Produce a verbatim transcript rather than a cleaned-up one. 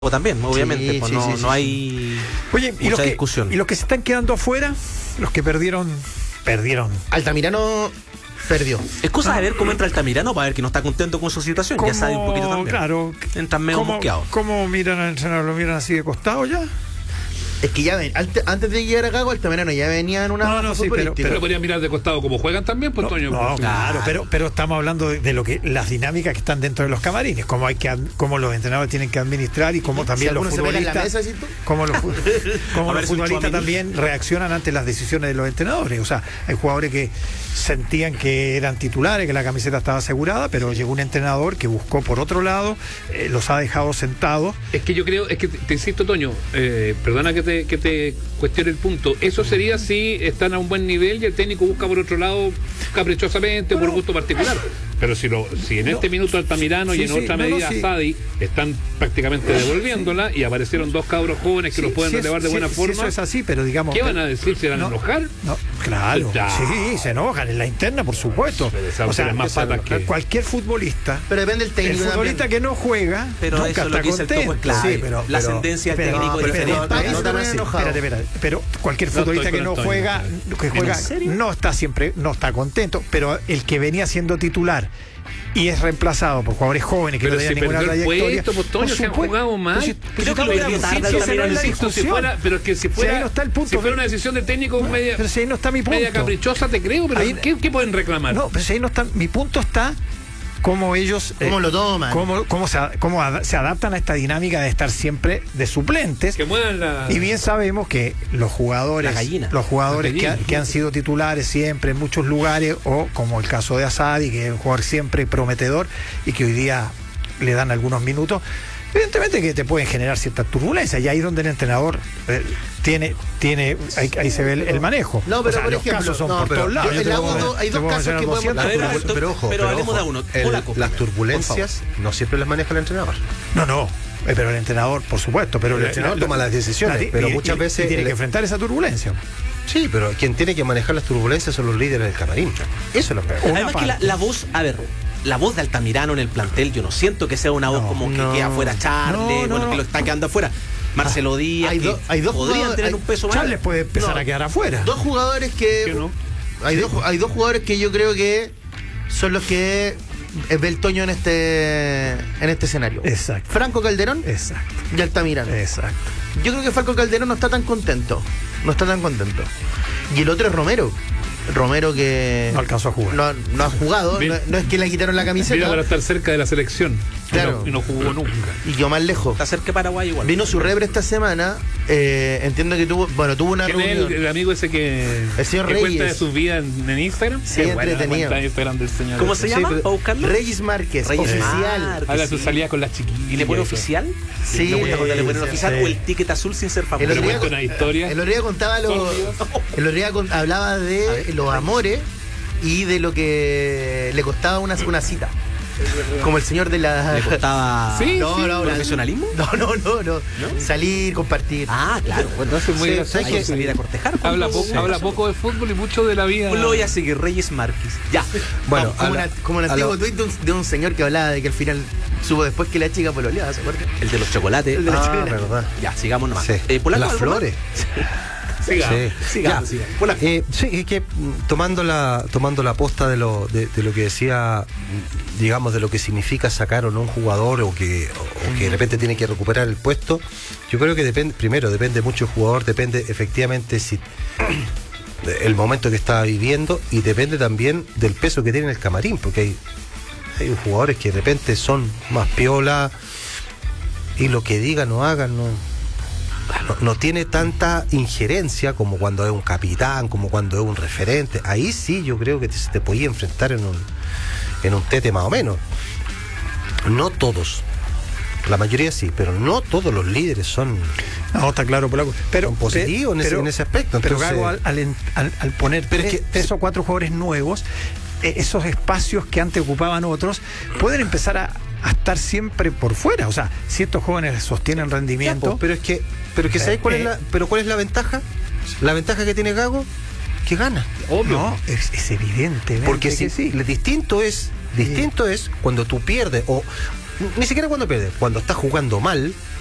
también, obviamente, sí, pues sí, no, sí, sí, no hay Oye, mucha y los que, discusión. y los que se están quedando afuera, los que perdieron, perdieron. Altamirano perdió. Es cosa de ver cómo entra Altamirano para ver que no está contento con su situación. Ya sabe un poquito también. Claro. Entran medio ¿Cómo, mosqueados. ¿Cómo miran al entrenador? ¿Lo miran así de costado ya? Es que ya ven, antes, antes de llegar a Gago, Altamirano ya venía en una No, baja no, sí, pero- futbolística. Pero podrían mirar de costado como juegan también, pues, No, Toño. no, Pues, claro, Claro. pero, pero estamos hablando de, de lo que las dinámicas que están dentro de los camarines, cómo hay que ad- cómo los entrenadores tienen que administrar y cómo también Si los alguno se pega en la futbolistas, mesa, ¿sí tú? cómo los, fu- cómo A ver, los es un futbolistas chumamil. también reaccionan ante las decisiones de los entrenadores. O sea, hay jugadores que sentían que eran titulares, que la camiseta estaba asegurada, pero llegó un entrenador que buscó por otro lado, eh, los ha dejado sentados. Es que yo creo, es que te, te insisto, Toño, eh, perdona que te, que te cuestione el punto. Eso sería si están a un buen nivel y el técnico busca por otro lado caprichosamente, por gusto particular. Pero si lo, si en No. este minuto Altamirano Sí, y en sí, otra no, no, medida sí. Sadi están prácticamente devolviéndola y aparecieron dos cabros jóvenes que Sí, los pueden sí, es- relevar de sí, buena sí, forma. eso es así, pero digamos. ¿Qué van a decir? ¿Se van a No, enojar? No, claro. Ya. Sí, se enojan en la interna, por supuesto. Pero esa O sea, es más que- patas que- cualquier futbolista. Pero depende del El técnico futbolista también. que no juega, Pero nunca eso es lo está que dice el topo, es contento. clave. Sí, pero- La pero- ascendencia del pero- técnico pero- es pero- diferente. pero- No, no te pero- pones enojado. espérate, espérate, pero cualquier No futbolista estoy que no con juega, Antonio. que juega, ¿En serio? no está siempre, no está contento, pero el que venía siendo titular y es reemplazado por jugadores jóvenes que Pero no tenían si ninguna perdió el trayectoria. puesto, pues, Toño, por se han supuesto. jugado mal. Pues si- Creo pues si que estamos lo en la insisto, discusión, si esa no es la insisto, si discusión. fuera- pero es que si Si fuera, ahí no está el punto. si fuera una decisión del técnico media, Pero si ahí no está mi punto. media caprichosa, te creo, pero Ahí- ¿qué, qué pueden reclamar? No, pero si ahí no está. Mi punto está cómo ellos. ¿Cómo lo toman? Cómo, cómo, se, a- cómo ad- se adaptan a esta dinámica de estar siempre de suplentes. Que muevan la... Y bien sabemos que los jugadores, La gallina. los jugadores La que, gallina. ha- que han sido titulares siempre en muchos lugares, o como el caso de Asadi, que es un jugador siempre prometedor y que hoy día le dan algunos minutos, evidentemente que te pueden generar ciertas turbulencias, y ahí es donde el entrenador eh, tiene, tiene ahí, ahí se ve el, el manejo. No, pero O sea, por los ejemplo, casos son no, por pero todos lados. yo- Yo te el puedo- agudo- hay te dos puedo casos mencionar que podemos- doscientas A ver, turbulencias. Alberto, pero ojo, pero hablemos ojo, de uno. el- Polaco, las por turbulencias no siempre las maneja el entrenador. No, no. eh, Pero el entrenador, por supuesto, pero El entrenador toma las decisiones, la- pero y- muchas y- veces y tiene el- que enfrentar esa turbulencia. Sí, pero quien tiene que manejar las turbulencias son los líderes del camarín. Eso es lo que Una Además que la, parte. la voz, a ver, la voz de Altamirano en el plantel, yo no siento que sea una voz No, como que no. queda afuera Charles, No, no, bueno, no. que lo está quedando afuera. Marcelo Díaz, hay que do- hay dos podrían jugadores- tener hay- un peso más. Charles puede empezar No. a quedar afuera. Dos jugadores que. ¿Qué no? Hay, dos, hay dos jugadores que yo creo que son los que eh, ve el Toño en este en este escenario. Exacto. Franco Calderón Exacto, y Altamirano. exacto. Yo creo que Franco Calderón no está tan contento. No está tan contento. Y el otro es Romero. Romero que No alcanzó a jugar. no, no ha jugado. Mira. No, no es que le quitaron la Mira camiseta para estar cerca de la selección. Claro. Y no, y no jugó nunca. y quedó más lejos. Está cerca de Paraguay igual. Vino su rebre esta semana. eh, entiendo que tuvo. Bueno, tuvo una ¿Quién es reunión. el, el amigo ese que, El señor que cuenta de Reyes. sus vidas en, en Instagram? Sí, Qué buena la entretenido. cuenta de Instagram del señor. ¿Cómo ese. se llama? pero- ¿Para buscarlo? Reyes Márquez, Reyes oficial. Márquez. Habla de Sí. sus salidas con las chiquillas. ¿Y le pone y eso. oficial? Sí, Me gusta cuando le ponen sí, oficial sí. o el ticket azul sin ser famoso. El otro Pero día- cuenta una historia. El otro día contaba los. Sórdidos. El otro día con- hablaba de los amores y de lo que le costaba una, una cita. Como el señor de la. ¿Le costaba Sí, No, no, no. profesionalismo? No, no, no, no. Salir, compartir. Ah, claro. Bueno, Entonces, muy Sí, gracioso. hay que salir a cortejar. pues, Habla, todo. poco, habla poco de fútbol y mucho de la vida. Pues lo voy a seguir, Reyes Márquez. Ya. Bueno, como, a la- una- como un a antiguo la- tuit de un, de un señor que hablaba de que al final supo después que la chica pololeaba, ¿se acuerdan? El de los chocolates. El de los Ah, chocolates. verdad. Ya, sigamos nomás. Sí. Eh, Polaco, Las ¿algo más? flores. Siga. Sí. Sigamos, Ya. sigamos. Polaco. Eh, sí, es que mm, tomando la tomando la posta de lo de, de lo que decía, mm, digamos, de lo que significa sacar o no un jugador o que o que de repente tiene que recuperar el puesto, yo creo que depende, primero depende mucho el jugador, depende efectivamente si el momento que está viviendo y depende también del peso que tiene el camarín, porque hay hay jugadores que de repente son más piola y lo que digan o hagan no no, no tiene tanta injerencia como cuando es un capitán, como cuando es un referente. Ahí sí yo creo que te, te podía enfrentar en un, en un tete más o menos. No todos, la mayoría sí, pero no todos los líderes son, No, está claro, Polaco. Pero, son positivos en, ese, en ese aspecto. Pero Entonces, Gago, al, al, en- al- al poner Pero es tres, que- tres o cuatro jugadores nuevos, eh, esos espacios que antes ocupaban otros pueden empezar a, a estar siempre por fuera. O sea, si estos jóvenes sostienen ya, rendimiento. po, pero es que, pero es que ¿sabes cuál es Eh, la, pero cuál es la ventaja? La ventaja que tiene Gago, que gana. Obvio. no, es, es evidente. Porque que si sí. le- distinto es distinto es cuando tú pierdes o ni siquiera cuando pierdes, cuando estás jugando mal